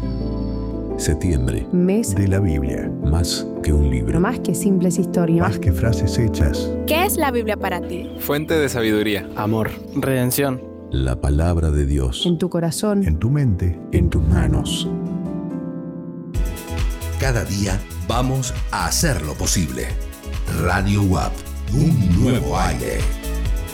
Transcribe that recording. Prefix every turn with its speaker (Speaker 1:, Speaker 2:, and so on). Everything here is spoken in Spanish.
Speaker 1: Septiembre.
Speaker 2: Mes
Speaker 3: de la Biblia.
Speaker 1: Más que un libro.
Speaker 2: más que simples historias.
Speaker 3: Más que frases hechas.
Speaker 4: ¿Qué es la Biblia para ti?
Speaker 5: Fuente de sabiduría,
Speaker 6: amor, redención.
Speaker 1: La palabra de Dios.
Speaker 2: En tu corazón.
Speaker 3: En tu mente.
Speaker 1: En tus manos.
Speaker 7: Cada día vamos a hacer lo posible. Radio WAP, un nuevo aire.